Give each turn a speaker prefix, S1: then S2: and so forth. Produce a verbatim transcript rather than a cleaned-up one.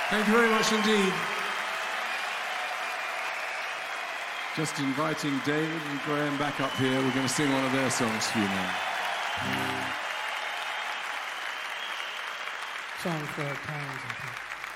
S1: Thank you very much indeed. Just inviting David and Graham back up here. We're going to sing one of their songs for you now.
S2: Song for Times, I think.